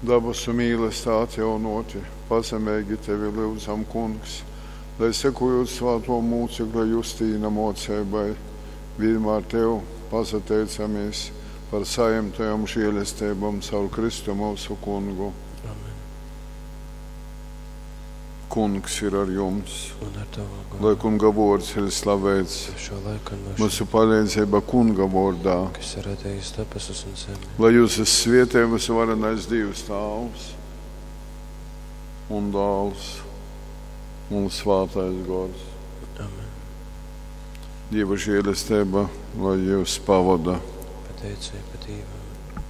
Dabasu mīlestā atjaunoti, pazemīgi tevi lūdzam, kungs, lai sekojot svāto mūcekļa Justīna mocībai, vienmēr tev pasateicamies par saimtajām žēlestībām caur Kristu mūsu kungu. Amen. Kungs ir ar jums, Un ar tavu lai garu. kunga vārds ir slavēts, Šo laiku un mūsu palīdzība kunga vārdā, kas ir radījis debesis un zemi. lai jūs esat svētītas varenais Dievs Tēvs un Dēls un Svētais Gars. Amen. Dieva žēlastība, lai jūs pavada. Pateicība Dievam.